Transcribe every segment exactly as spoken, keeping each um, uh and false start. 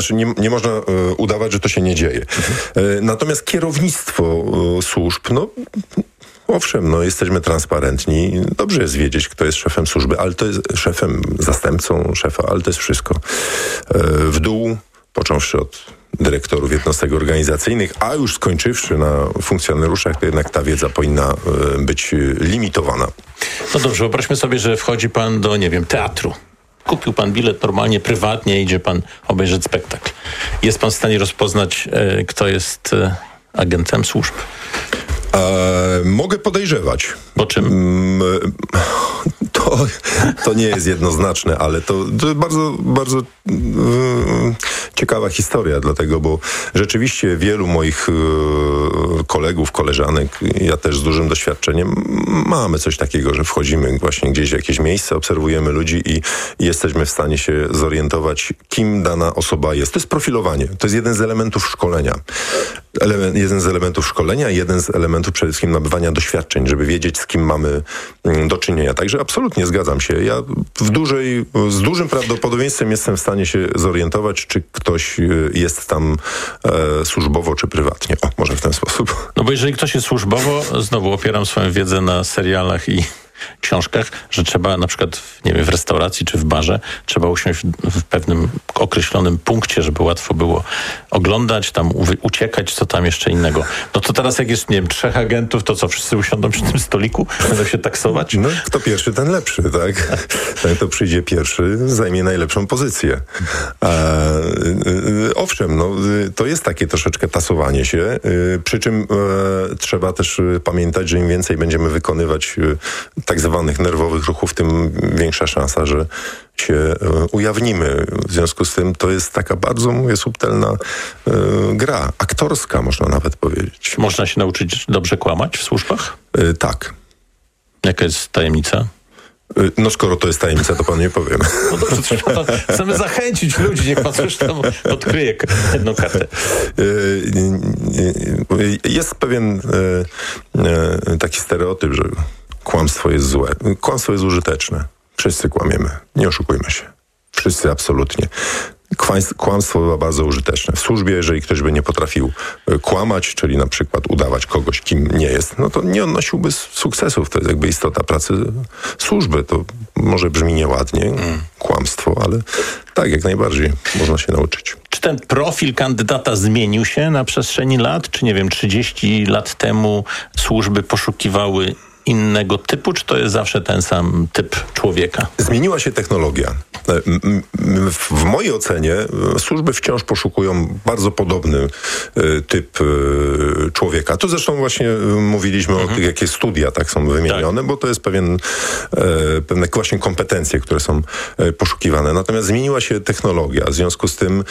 Znaczy nie, nie można e, udawać, że to się nie dzieje. E, natomiast kierownictwo e, służb, no owszem, no jesteśmy transparentni. Dobrze jest wiedzieć, kto jest szefem służby, ale to jest szefem, zastępcą szefa, ale to jest wszystko. E, w dół, począwszy od dyrektorów jednostek organizacyjnych, a już skończywszy na funkcjonariuszach, to jednak ta wiedza powinna e, być limitowana. No dobrze, wyobraźmy sobie, że wchodzi pan do, nie wiem, teatru. Kupił pan bilet normalnie, prywatnie, idzie pan obejrzeć spektakl. Jest pan w stanie rozpoznać, e, kto jest e, agentem służb? E, mogę podejrzewać. Po czym? Mm, to, to nie jest jednoznaczne, ale to, to bardzo, bardzo e, ciekawa historia, dlatego, bo rzeczywiście wielu moich e, kolegów, koleżanek, ja też z dużym doświadczeniem, mamy coś takiego, że wchodzimy właśnie gdzieś w jakieś miejsce, obserwujemy ludzi i, i jesteśmy w stanie się zorientować, kim dana osoba jest. To jest profilowanie. To jest jeden z elementów szkolenia. Element, jeden z elementów szkolenia i jeden z elementów przede wszystkim nabywania doświadczeń, żeby wiedzieć, z kim mamy do czynienia. Także absolutnie zgadzam się. Ja w dużej, z dużym prawdopodobieństwem jestem w stanie się zorientować, czy ktoś jest tam e, służbowo, czy prywatnie. O, może w ten sposób. No bo jeżeli ktoś jest służbowo, znowu opieram swoją wiedzę na serialach i książkach, że trzeba na przykład, nie wiem, w restauracji czy w barze, trzeba usiąść w, w pewnym określonym punkcie, żeby łatwo było oglądać, tam u, uciekać, co tam jeszcze innego. No to teraz jak jest, nie wiem, trzech agentów, to co, wszyscy usiądą przy tym stoliku? Będą się taksować? No, kto pierwszy, ten lepszy, tak? Ten, kto przyjdzie pierwszy, zajmie najlepszą pozycję. E, y, owszem, no, to jest takie troszeczkę tasowanie się, y, przy czym e, trzeba też pamiętać, że im więcej będziemy wykonywać y, tak zwanych nerwowych ruchów, tym większa szansa, że się e, ujawnimy. W związku z tym to jest taka bardzo, mówię, subtelna e, gra. Aktorska, można nawet powiedzieć. Można się nauczyć dobrze kłamać w służbach? E, tak. Jaka jest tajemnica? E, no skoro to jest tajemnica, to pan nie powiem. No dobrze, coś pan, chcemy zachęcić ludzi, niech pan coś tam odkryje jedną kartę. E, e, jest pewien e, e, taki stereotyp, że kłamstwo jest złe. Kłamstwo jest użyteczne. Wszyscy kłamiemy. Nie oszukujmy się. Wszyscy absolutnie. Kłamstwo bywa bardzo użyteczne. W służbie, jeżeli ktoś by nie potrafił kłamać, czyli na przykład udawać kogoś, kim nie jest, no to nie odnosiłby sukcesów. To jest jakby istota pracy służby. To może brzmi nieładnie, mm. kłamstwo, ale tak, jak najbardziej można się nauczyć. Czy ten profil kandydata zmienił się na przestrzeni lat? Czy nie wiem, trzydzieści lat temu służby poszukiwały innego typu, czy to jest zawsze ten sam typ człowieka? Zmieniła się technologia. W mojej ocenie służby wciąż poszukują bardzo podobny typ człowieka. Tu zresztą właśnie mówiliśmy mhm. o tych, jakie studia tak są wymienione, tak. bo to jest pewien, pewne właśnie kompetencje, które są poszukiwane. Natomiast zmieniła się technologia. W związku z tym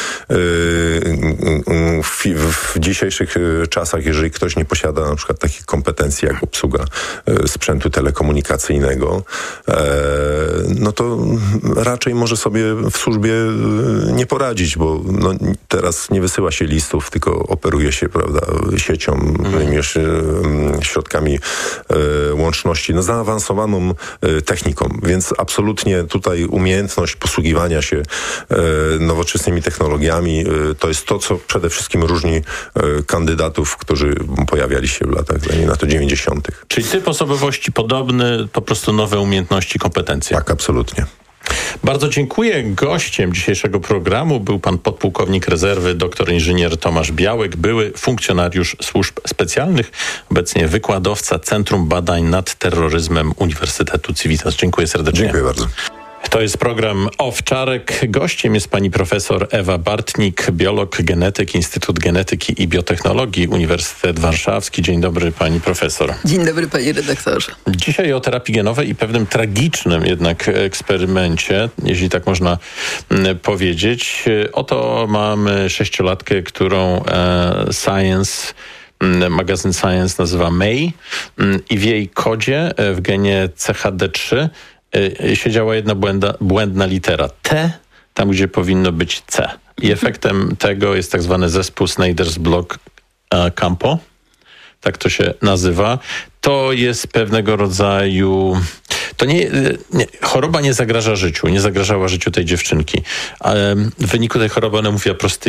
w, w dzisiejszych czasach, jeżeli ktoś nie posiada na przykład takich kompetencji jak obsługa sprzętu telekomunikacyjnego, no to raczej może sobie w służbie nie poradzić, bo no, teraz nie wysyła się listów, tylko operuje się, prawda, siecią, mm. środkami e, łączności, no, zaawansowaną e, techniką, więc absolutnie tutaj umiejętność posługiwania się e, nowoczesnymi technologiami e, to jest to, co przede wszystkim różni e, kandydatów, którzy pojawiali się w latach, dajmy na to dziewięćdziesiątych. Czyli typ osobowości podobny, po prostu nowe umiejętności, kompetencje. Tak, absolutnie. Bardzo dziękuję. Gościem dzisiejszego programu był pan podpułkownik rezerwy, doktor inżynier Tomasz Białek, były funkcjonariusz służb specjalnych, obecnie wykładowca Centrum Badań nad Terroryzmem Uniwersytetu Civitas. Dziękuję serdecznie. Dziękuję bardzo. To jest program Owczarek. Gościem jest pani profesor Ewa Bartnik, biolog, genetyk, Instytut Genetyki i Biotechnologii, Uniwersytet Warszawski. Dzień dobry, pani profesor. Dzień dobry, panie redaktorze. Dzisiaj o terapii genowej i pewnym tragicznym jednak eksperymencie, jeśli tak można powiedzieć. Oto mamy sześciolatkę, którą e, Science... magazyn Science nazywa May i w jej kodzie, w genie C H D trzy, siedziała jedna błęda, błędna litera T, tam gdzie powinno być C. I efektem tego jest tak zwany zespół Sneijder-Block-Campo. Tak to się nazywa. To jest pewnego rodzaju... To nie, nie, choroba nie zagraża życiu, nie zagrażała życiu tej dziewczynki. W wyniku tej choroby ona mówiła prostymi